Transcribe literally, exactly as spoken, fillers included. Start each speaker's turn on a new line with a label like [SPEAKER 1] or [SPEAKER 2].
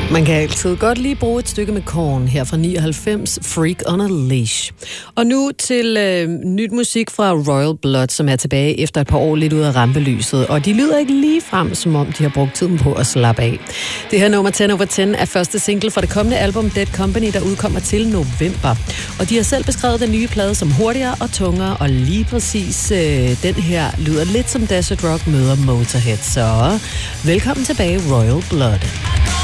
[SPEAKER 1] Man kan altid godt lige bruge et stykke med Korn her fra nioghalvfems, Freak on a Leash. Og nu til øh, nyt musik fra Royal Blood, som er tilbage efter et par år lidt ud af rampelyset. Og de lyder ikke lige frem, som om de har brugt tiden på at slappe af. Det her nummer ti over ti er første single fra det kommende album Dead Company, der udkommer til november. Og de har selv beskrevet den nye plade som hurtigere og tungere, og lige præcis øh, den her lyder lidt som Desert Rock møder Motorhead. Så velkommen tilbage, Royal Blood.